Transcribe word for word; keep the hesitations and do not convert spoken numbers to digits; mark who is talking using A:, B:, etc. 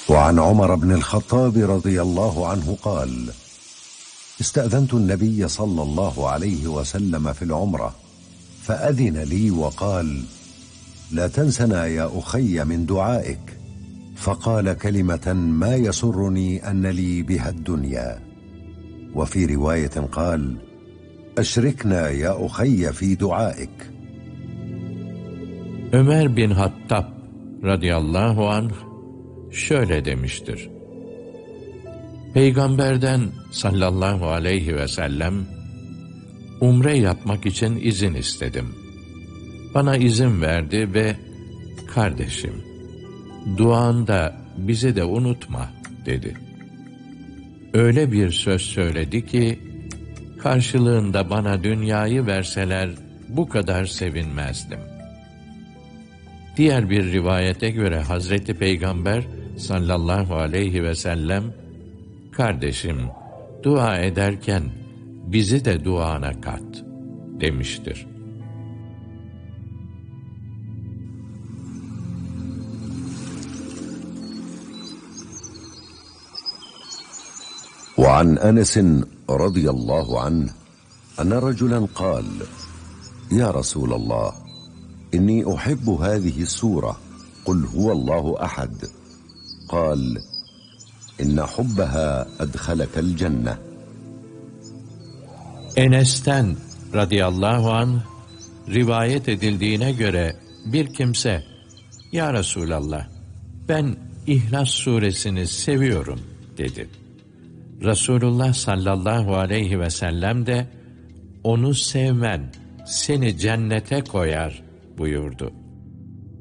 A: وعن عمر بن الخطاب رضي الله عنه قال: استأذنت النبي صلى الله عليه وسلم في العمرة فأذن لي وقال: لا تنسنا يا أخي من دعائك، فقال كلمة ما يسرني أن لي بها الدنيا. وفي رواية قال: أشركنا يا أخي في دعائك.
B: Ömer bin Hattab radıyallahu anh şöyle demiştir: Peygamberden sallallahu aleyhi ve sellem umre yapmak için izin istedim. Bana izin verdi ve kardeşim, duanda bizi de unutma dedi. Öyle bir söz söyledi ki karşılığında bana dünyayı verseler bu kadar sevinmezdim. Diğer bir rivayete göre Hazreti Peygamber sallallahu aleyhi ve sellem, kardeşim, dua ederken bizi de duana kat demiştir.
A: وعن أنس رضي الله عنه أن رجلا قال: يا رسول الله، إني أحب هذه السورة، قل هو الله أحد. قال: إن حبها أدخلك الجنة.
B: Enes'ten radıyallahu anh rivayet edildiğine göre bir kimse, Ya Resulallah, ben İhlas suresini seviyorum dedi. Resulullah sallallahu aleyhi ve sellem de onu sevmen seni cennete koyar buyurdu.